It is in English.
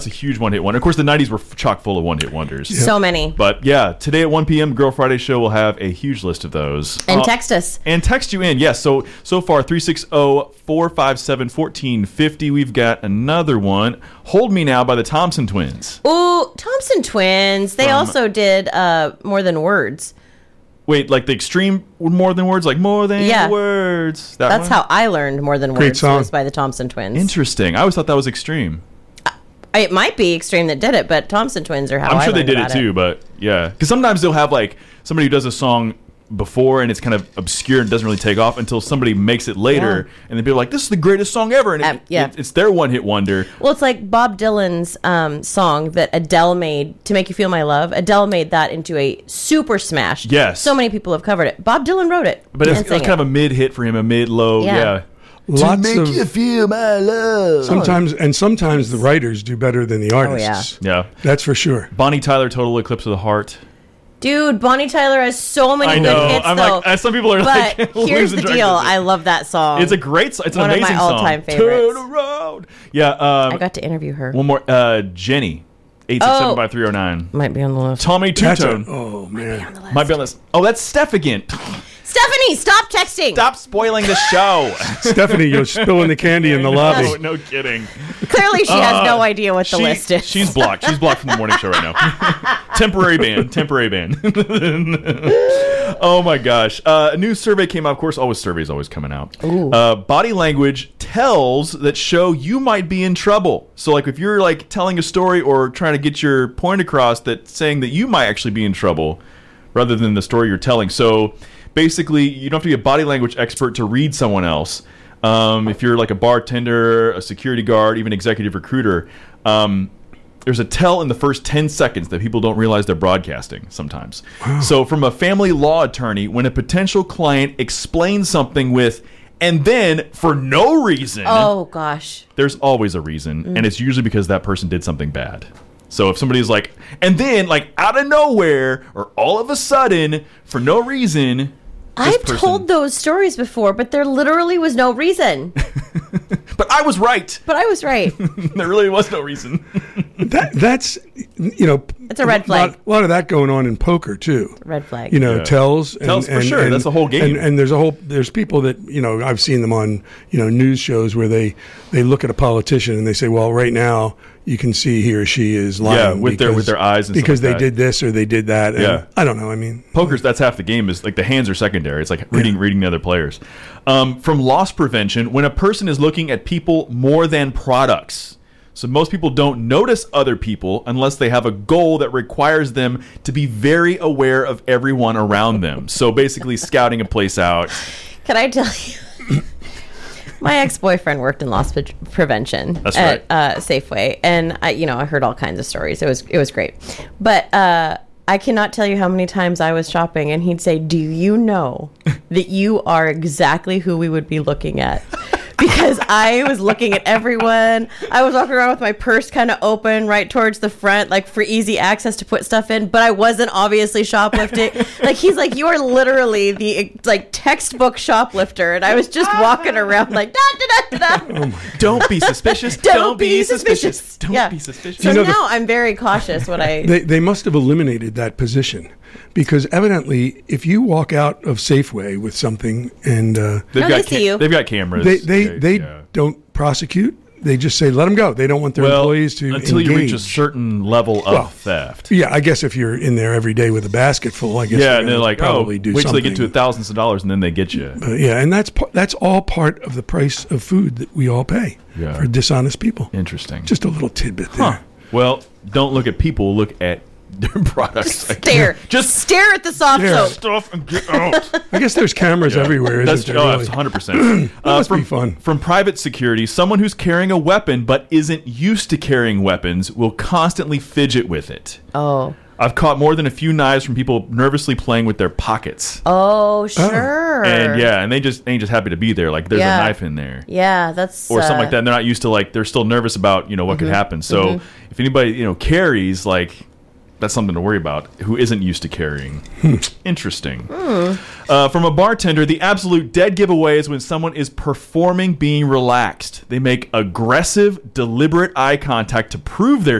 a huge one-hit wonder. Of course, the 90s were chock full of one-hit wonders. So many. But yeah, today at 1 p.m., Girl Friday show will have a huge list of those. And text us. And text you in. Yes, so far, 360-457-1450. We've got another one. Hold Me Now by the Thompson Twins. Ooh, Thompson Twins. They also did More Than Words. Wait, like the extreme More Than Words? Like More Than Words? That's how I learned More Than Words song. was by the Thompson Twins. Interesting. I always thought that was extreme. It might be Extreme that did it, but Thompson Twins are how I'm sure I they learned did it about too, but yeah. Because sometimes they'll have like somebody who does a song before and it's kind of obscure and doesn't really take off until somebody makes it later, and then people are like, this is the greatest song ever, and it's their one-hit wonder. Well, it's like Bob Dylan's song that Adele made, To Make You Feel My Love. Adele made that into a super smash. Yes. So many people have covered it. Bob Dylan wrote it. But it's kind of a mid-hit for him, a mid-low, Yeah. Lots to make you feel my love. Sometimes the writers do better than the artists. Yeah. That's for sure. Bonnie Tyler, Total Eclipse of the Heart. Dude, Bonnie Tyler has so many good hits, though. Like, some people are but like, here's the deal. I love that song. It's a great song. It's an one amazing of my all-time song. favorites. Turn around. Yeah. I got to interview her. One more. Jenny. 867-5309. Might be on the list. Tommy Two-Tone. Oh, man. Might be on this. Oh, that's Steph again. Stephanie, stop texting. Stop spoiling the show. Stephanie, you're spilling the candy in the lobby. Oh, no kidding. Clearly, she has no idea what the list is. She's blocked. She's blocked from the morning show right now. Temporary ban. Oh, my gosh. A new survey came out. Of course, surveys always coming out. Body language tells that show you might be in trouble. So, like, if you're, like, telling a story or trying to get your point across, that's saying that you might actually be in trouble rather than the story you're telling. So, basically, you don't have to be a body language expert to read someone else. If you're like a bartender, a security guard, even executive recruiter, there's a tell in the first 10 seconds that people don't realize they're broadcasting sometimes. So from a family law attorney, when a potential client explains something with, and then for no reason. Oh, gosh. There's always a reason, and it's usually because that person did something bad. So if somebody's like, and then like out of nowhere or all of a sudden for no reason. I've told those stories before, but there literally was no reason. But I was right. There really was no reason. That's, it's a red flag. A lot of that going on in poker too. Red flag. Tells. Tells for sure. That's a whole game. And there's people that, I've seen them on, news shows where they look at a politician and they say, well, right now you can see he or she is lying. Yeah, with their eyes and because stuff like they did this or they did that. And I don't know. I mean, poker's, that's half the game, is like the hands are secondary. It's like reading the other players. From loss prevention, when a person is looking at people more than products. So most people don't notice other people unless they have a goal that requires them to be very aware of everyone around them. So basically scouting a place out. Can I tell you? My ex-boyfriend worked in loss prevention at Safeway, and I heard all kinds of stories. It was great, but I cannot tell you how many times I was shopping, and he'd say, "Do you know that you are exactly who we would be looking at?" Because I was looking at everyone. I was walking around with my purse kind of open right towards the front, like for easy access to put stuff in, but I wasn't obviously shoplifting. Like, he's like, you are literally the textbook shoplifter. And I was just walking around like, da-da-da-da-da. Don't be suspicious. Don't be suspicious. Don't be suspicious. So now I'm very cautious when I... They must have eliminated that position. Because evidently, if you walk out of Safeway with something and they see you. They've got cameras. They don't prosecute. They just say let them go. They don't want their employees to until engage. You reach a certain level of theft. Yeah, I guess if you're in there every day with a basket full, I guess and they're like, probably do wait something. till they get to thousands of dollars and then they get you. And that's all part of the price of food that we all pay for dishonest people. Interesting. Just a little tidbit there. Well, don't look at people. Look at their products. Just stare at the soft soap stuff and get out. I guess there's cameras everywhere. That's isn't there, really? 100%. That must be fun. From private security, someone who's carrying a weapon but isn't used to carrying weapons will constantly fidget with it. Oh. I've caught more than a few knives from people nervously playing with their pockets. Oh, sure. And they just ain't just happy to be there. Like there's a knife in there. Yeah, that's or something like that. And they're not used to, like, they're still nervous about what could happen. So if anybody carries, like, that's something to worry about, who isn't used to carrying. Interesting. From a bartender, the absolute dead giveaway is when someone is performing being relaxed. They make aggressive, deliberate eye contact to prove they're